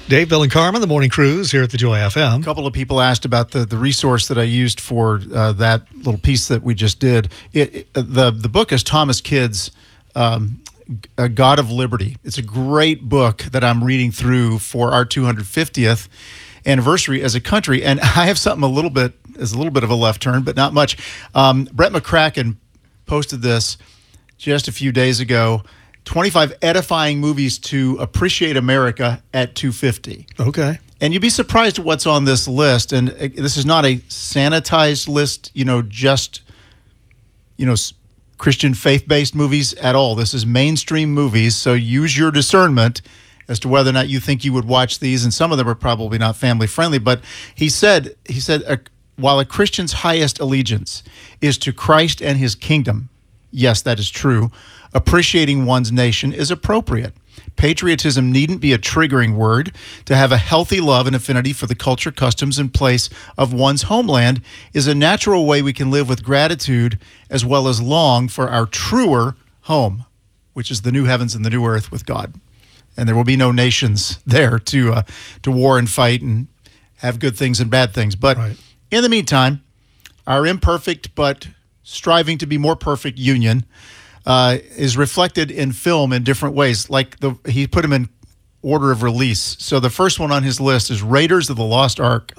Dave, Bill, and Carmen, the Morning Cruise here at the Joy FM. A couple of people asked about the resource that I used for that little piece that we just did. The book is Thomas Kidd's A God of Liberty. It's a great book that I'm reading through for our 250th anniversary as a country. And I have something a little bit of a left turn, but not much. Brett McCracken posted this just a few days ago. 25 edifying movies to appreciate America at 250. Okay. And you'd be surprised at what's on this list. And this is not a sanitized list, just, Christian faith-based movies at all. This is mainstream movies. So use your discernment as to whether or not you think you would watch these. And some of them are probably not family-friendly. But he said, while a Christian's highest allegiance is to Christ and his kingdom, yes, that is true, appreciating one's nation is appropriate. Patriotism needn't be a triggering word. To have a healthy love and affinity for the culture, customs, and place of one's homeland is a natural way we can live with gratitude as well as long for our truer home, which is the new heavens and the new earth with God. And there will be no nations there to war and fight and have good things and bad things. But in the meantime, our imperfect but striving to be more perfect union is reflected in film in different ways. Like he put them in order of release. So the first one on his list is Raiders of the Lost Ark.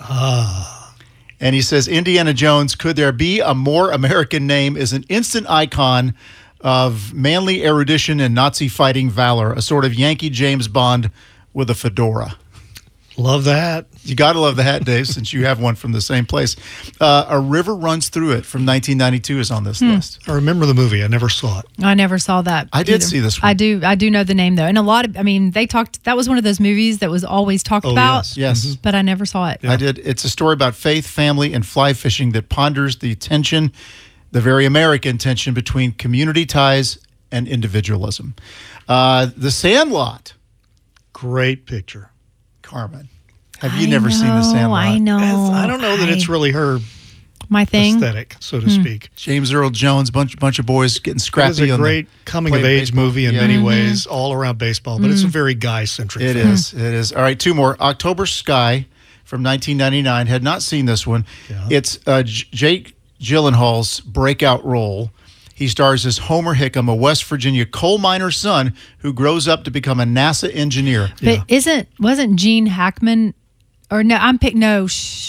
And he says, Indiana Jones, could there be a more American name, is an instant icon of manly erudition and Nazi fighting valor, a sort of Yankee James Bond with a fedora. Love that. You got to love the hat, Dave, since you have one from the same place. A River Runs Through It from 1992 is on this list. I remember the movie. I never saw it. I never saw that. I did see this one. I do know the name, though. And that was one of those movies that was always talked about. Yes. But I never saw it. Yeah. I did. It's a story about faith, family, and fly fishing that ponders the tension, the very American tension between community ties and individualism. The Sandlot. Great picture. Carmen, have you never seen The Sandlot? I know. I don't know that it's really her my thing. aesthetic, so to speak. James Earl Jones, bunch of boys getting scrappy. It's a great coming-of-age movie in many ways, all around baseball, but it's a very guy-centric film. It is. All right, two more. October Sky from 1999. Had not seen this one. Yeah. It's Jake Gyllenhaal's breakout role. He stars as Homer Hickam, a West Virginia coal miner's son who grows up to become a NASA engineer. But wasn't Gene Hackman, or no,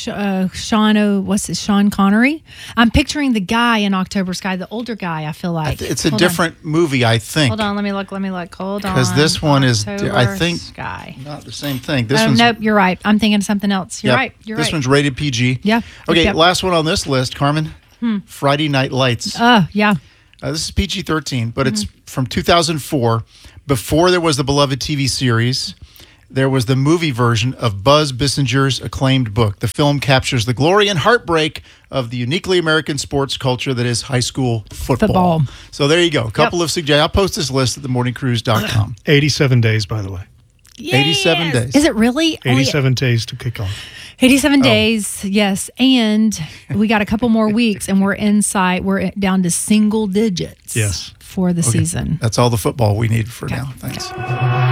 Sean Connery? I'm picturing the guy in October Sky, the older guy, I feel like. It's a different movie, I think. Hold on, let me look. Hold on. Because this one is, I think, Sky. Not the same thing. Nope, you're right. I'm thinking of something else. You're right. This one's rated PG. Yeah. Okay, last one on this list, Carmen. Friday Night Lights. Yeah. This is PG-13, but it's from 2004. Before there was the beloved TV series, there was the movie version of Buzz Bissinger's acclaimed book. The film captures the glory and heartbreak of the uniquely American sports culture that is high school football. So there you go. A couple of suggestions. I'll post this list at themorningcruise.com. 87 days, by the way. Yes. 87 days. Is it really? 87 days to kick off. 87 days, yes. And we got a couple more weeks, and we're down to single digits for the season. That's all the football we need for now. Thanks.